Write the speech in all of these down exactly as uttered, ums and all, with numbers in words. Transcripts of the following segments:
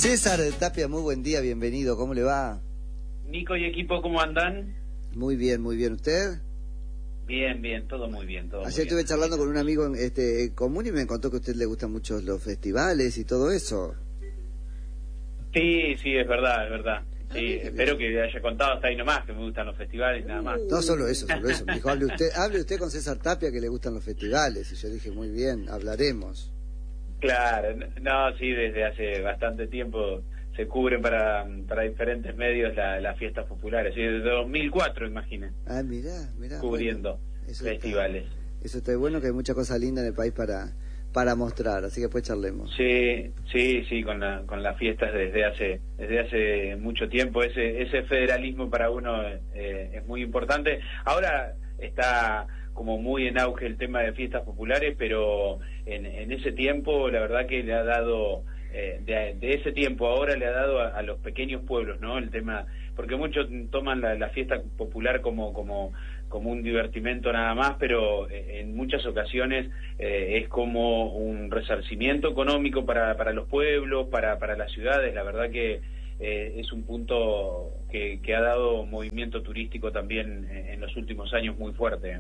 César Tapia, muy buen día, bienvenido, ¿cómo le va? Nico y equipo, ¿cómo andan? Muy bien, muy bien, ¿usted? Bien, bien, todo muy bien, todo Ayer muy estuve bien. charlando con un amigo en este común y me contó que a usted le gustan mucho los festivales y todo eso. Sí, sí, es verdad, es verdad. Sí, Ah, espero que haya contado hasta ahí nomás, que me gustan los festivales y nada más. No solo eso, solo eso. Me dijo, hable usted, hable usted con César Tapia que le gustan los festivales. Y yo dije, muy bien, hablaremos. Claro, no, sí, desde hace bastante tiempo se cubren para, para diferentes medios la, las fiestas populares. Sí, desde dos mil cuatro, imaginen. Ah, mirá, mirá. Cubriendo bueno, eso festivales. Está, eso está bueno, que hay mucha cosa linda en el país para para mostrar, así que después charlemos. Sí, sí, sí, con la, con las fiestas desde hace desde hace mucho tiempo. Ese ese federalismo para uno eh, es muy importante. Ahora está como muy en auge el tema de fiestas populares, pero en, en ese tiempo la verdad que le ha dado, eh, de, de ese tiempo ahora le ha dado a, a los pequeños pueblos, ¿no? El tema, porque muchos toman la, la fiesta popular como como como un divertimento nada más, pero en muchas ocasiones eh, es como un resarcimiento económico para, para los pueblos, para, para las ciudades. La verdad que eh, es un punto que, que ha dado movimiento turístico también en, en los últimos años muy fuerte.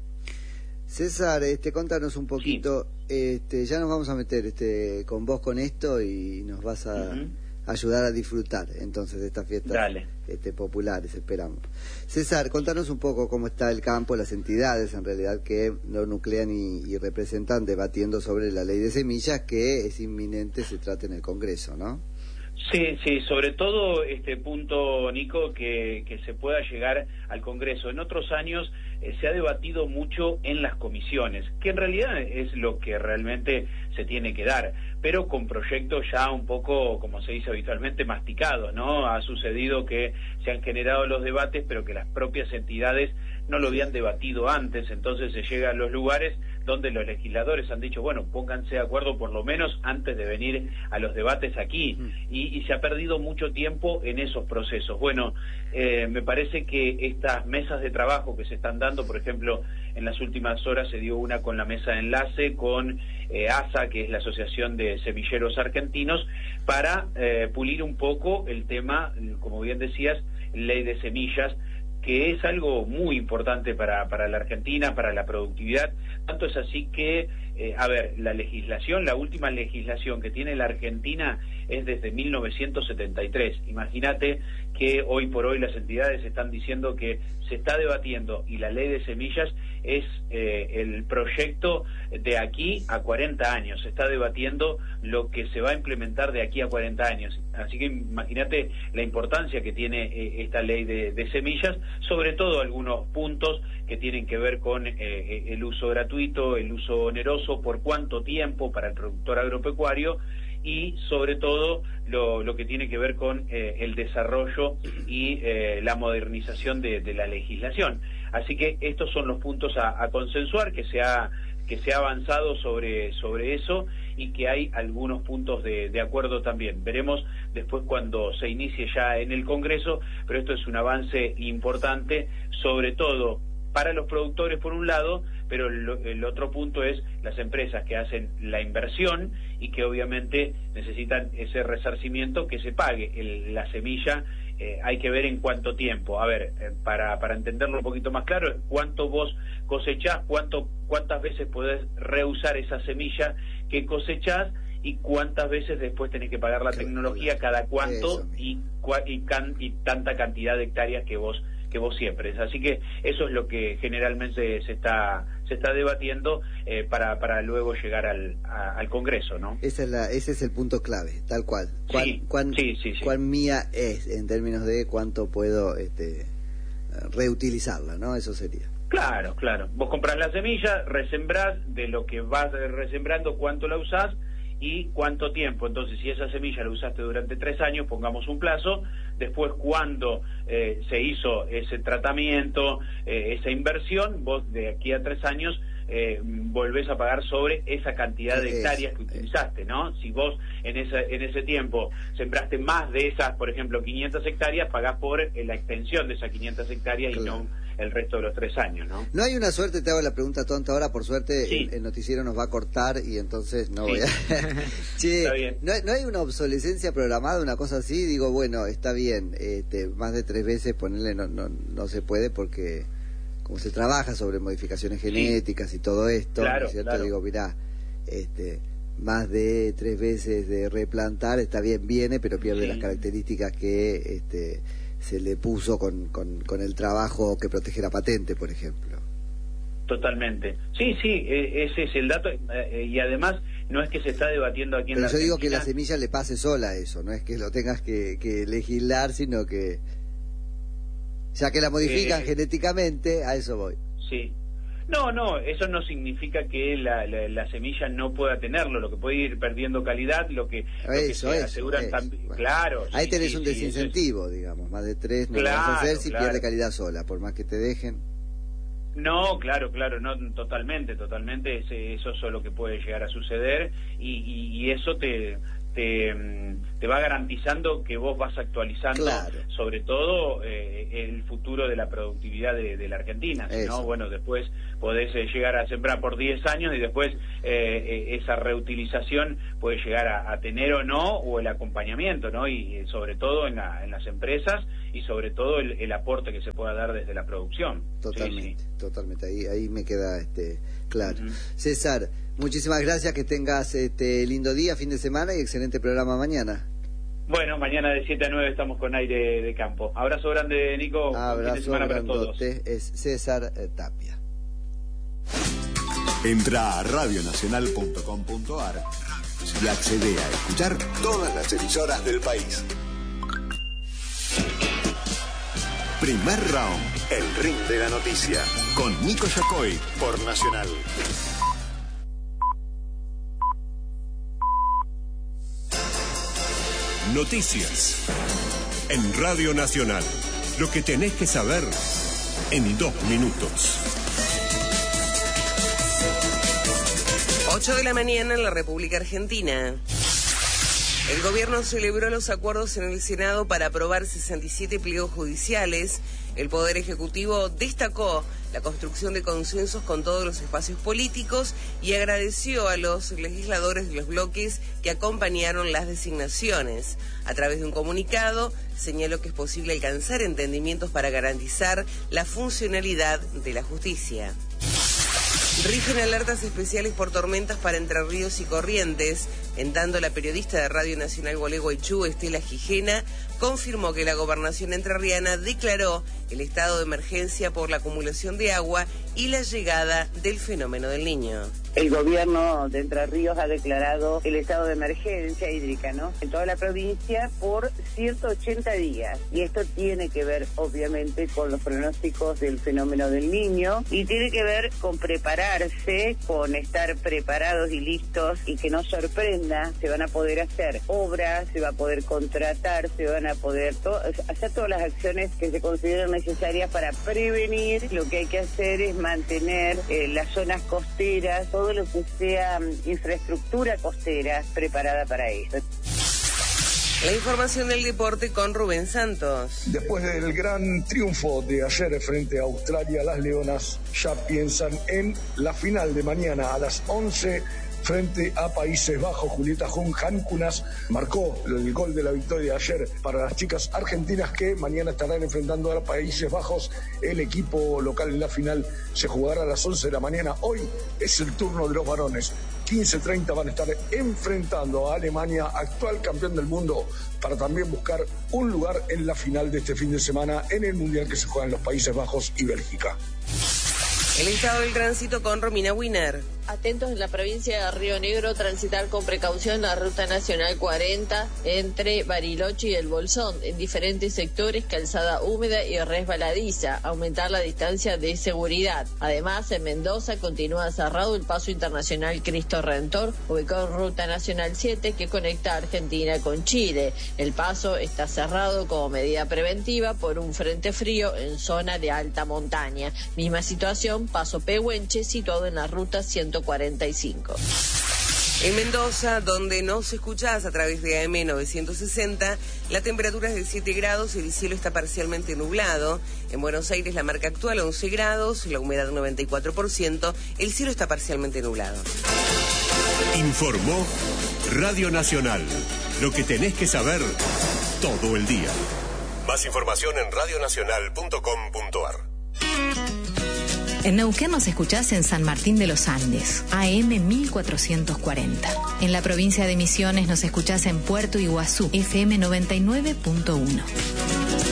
César, este, contanos un poquito, sí. este, ya nos vamos a meter este, con vos con esto y nos vas a... Uh-huh. ayudar a disfrutar entonces de estas fiestas este, populares, esperamos. César, contanos un poco cómo está el campo, las entidades en realidad que lo nuclean y, y representan debatiendo sobre la ley de semillas que es inminente se trate en el Congreso, ¿no? Sí, sí, sobre todo este punto, Nico, que, que se pueda llegar al Congreso. En otros años eh, se ha debatido mucho en las comisiones, que en realidad es lo que realmente se tiene que dar, pero con proyectos ya un poco, como se dice habitualmente, masticados, ¿no? Ha sucedido que se han generado los debates, pero que las propias entidades no lo habían debatido antes, entonces se llega a los lugares donde los legisladores han dicho, bueno, pónganse de acuerdo por lo menos antes de venir a los debates aquí, y, y se ha perdido mucho tiempo en esos procesos. Bueno, eh, me parece que estas mesas de trabajo que se están dando, por ejemplo, en las últimas horas se dio una con la mesa de enlace con eh, A S A, que es la Asociación de Semilleros Argentinos, para eh, pulir un poco el tema, como bien decías, ley de semillas, que es algo muy importante para, para la Argentina, para la productividad. Tanto es así que, eh, a ver, la legislación, la última legislación que tiene la Argentina es desde mil novecientos setenta y tres. Imagínate que hoy por hoy las entidades están diciendo que se está debatiendo y la ley de semillas es eh, el proyecto de aquí a cuarenta años. Se está debatiendo lo que se va a implementar de aquí a cuarenta años. Así que imagínate la importancia que tiene eh, esta ley de, de semillas, sobre todo algunos puntos que tienen que ver con eh, el uso gratuito, el uso oneroso, por cuánto tiempo para el productor agropecuario, y sobre todo lo, lo que tiene que ver con eh, el desarrollo y eh, la modernización de, de la legislación. Así que estos son los puntos a, a consensuar, que se ha que se ha avanzado sobre sobre eso y que hay algunos puntos de, de acuerdo también. Veremos después cuando se inicie ya en el Congreso, pero esto es un avance importante, sobre todo para los productores por un lado, pero el, el otro punto es las empresas que hacen la inversión y que obviamente necesitan ese resarcimiento que se pague. El, la semilla eh, hay que ver en cuánto tiempo. A ver, eh, para, para entenderlo un poquito más claro, cuánto vos cosechás, cuánto, cuántas veces podés reusar esa semilla que cosechás y cuántas veces después tenés que pagar la tecnología, cada cuánto y, y, can, y tanta cantidad de hectáreas que vos que vos siempre. Así que eso es lo que generalmente se está se está debatiendo eh, para para luego llegar al a, al Congreso, ¿no? Esa es la, ese es el punto clave, tal cual. ¿Cuán, sí, cuán, sí, sí, sí. cuán mía es en términos de cuánto puedo este, reutilizarla, ¿no? Eso sería. Claro, claro. Vos comprás la semilla, resembrás, de lo que vas resembrando, cuánto la usás y cuánto tiempo. Entonces, si esa semilla la usaste durante tres años, pongamos un plazo, después cuando eh, se hizo ese tratamiento, eh, esa inversión, vos de aquí a tres años eh, volvés a pagar sobre esa cantidad de hectáreas que utilizaste, ¿no? Si vos en ese, en ese tiempo sembraste más de esas, por ejemplo, quinientas hectáreas, pagás por eh, la extensión de esas quinientas hectáreas, claro, y no el resto de los tres años, ¿no? No hay una suerte, te hago la pregunta tonta ahora, por suerte sí. el, el noticiero nos va a cortar y entonces no sí. voy a... che, está bien. ¿no, ¿no hay una obsolescencia programada, una cosa así? Digo, bueno, está bien, este, más de tres veces ponerle no, no, no se puede porque como se trabaja sobre modificaciones genéticas sí. y todo esto, claro, ¿no es cierto? Claro. Digo, mirá, este... más de tres veces de replantar, está bien, viene, pero pierde sí. las características que este, se le puso con, con, con el trabajo que protege la patente, por ejemplo. Totalmente. Sí, sí, ese es el dato, y además no es que se está debatiendo aquí en pero la yo digo Argentina. que la semilla le pase sola eso, no es que lo tengas que, que legislar, sino que ya que la modifican eh, genéticamente, a eso voy. Sí. No, no, eso no significa que la, la, la semilla no pueda tenerlo, lo que puede ir perdiendo calidad, lo que, lo que eso, se eso, aseguran eso. también, Bueno, claro. Ahí sí, tenés sí, un sí, desincentivo, es... digamos, más de tres no claro, lo vas a hacer si claro. pierde calidad sola, por más que te dejen. No, claro, claro, no, totalmente, totalmente, ese, eso es lo que puede llegar a suceder y, y, y eso te... Te, te va garantizando que vos vas actualizando claro. sobre todo eh, el futuro de la productividad de, de la Argentina, si no, bueno, después podés eh, llegar a sembrar por diez años y después eh, esa reutilización puede llegar a, a tener o no, o el acompañamiento, ¿no? Y eh, sobre todo en, la, en las empresas y sobre todo el, el aporte que se pueda dar desde la producción. Totalmente, sí, sí. totalmente, ahí, ahí me queda este claro. Uh-huh. César, muchísimas gracias, que tengas este lindo día, fin de semana y excelente programa mañana. Bueno, mañana de siete a nueve estamos con Aire de Campo. Abrazo grande, Nico. Abrazo fin de semana para todos. Es César eh, Tapia. Entra a radio nacional punto com punto a r y accede a escuchar todas las emisoras del país. Primer round, el ring de la noticia, con Nico Yacoy por Nacional. Noticias en Radio Nacional. Lo que tenés que saber en dos minutos. ocho de la mañana en la República Argentina. El gobierno celebró los acuerdos en el Senado para aprobar sesenta y siete pliegos judiciales. El Poder Ejecutivo destacó la construcción de consensos con todos los espacios políticos y agradeció a los legisladores de los bloques que acompañaron las designaciones. A través de un comunicado, señaló que es posible alcanzar entendimientos para garantizar la funcionalidad de la justicia. Rigen alertas especiales por tormentas para Entre Ríos y Corrientes. En tanto, la periodista de Radio Nacional Gualeguaychú, Estela Gijena, confirmó que la gobernación entrerriana declaró el estado de emergencia por la acumulación de agua y la llegada del fenómeno del Niño. El gobierno de Entre Ríos ha declarado el estado de emergencia hídrica, ¿no?, en toda la provincia por ciento ochenta días. Y esto tiene que ver, obviamente, con los pronósticos del fenómeno del Niño y tiene que ver con prepararse, con estar preparados y listos y que no sorprenda. Se van a poder hacer obras, se va a poder contratar, se van a poder to- hacer todas las acciones que se consideran necesarias para prevenir. Lo que hay que hacer es mantener eh, las zonas costeras, todo lo que sea um, infraestructura costera preparada para eso. La información del deporte con Rubén Santos. Después del gran triunfo de ayer frente a Australia, las Leonas ya piensan en la final de mañana a las once frente a Países Bajos. Julieta Jun Hankunas marcó el gol de la victoria ayer para las chicas argentinas que mañana estarán enfrentando a Países Bajos. El equipo local en la final se jugará a las once de la mañana. Hoy es el turno de los varones. quince treinta van a estar enfrentando a Alemania, actual campeón del mundo, para también buscar un lugar en la final de este fin de semana en el Mundial que se juega en los Países Bajos y Bélgica. El estado del tránsito con Romina Winer. Atentos en la provincia de Río Negro, transitar con precaución la ruta nacional cuarenta entre Bariloche y El Bolsón, en diferentes sectores, calzada húmeda y resbaladiza, aumentar la distancia de seguridad. Además, en Mendoza continúa cerrado el paso internacional Cristo Redentor, ubicado en ruta nacional siete que conecta a Argentina con Chile. El paso está cerrado como medida preventiva por un frente frío en zona de alta montaña. Misma situación, paso Pehuenche, situado en la ruta ciento cuarenta y cinco. En Mendoza, donde nos escuchás a través de A M novecientos sesenta, la temperatura es de siete grados y el cielo está parcialmente nublado. En Buenos Aires la marca actual once grados, la humedad noventa y cuatro por ciento, el cielo está parcialmente nublado. Informó Radio Nacional, lo que tenés que saber todo el día. Más información en radionacional punto com punto ar. En Neuquén nos escuchás en San Martín de los Andes, A M mil cuatrocientos cuarenta. En la provincia de Misiones nos escuchás en Puerto Iguazú, F M noventa y nueve punto uno.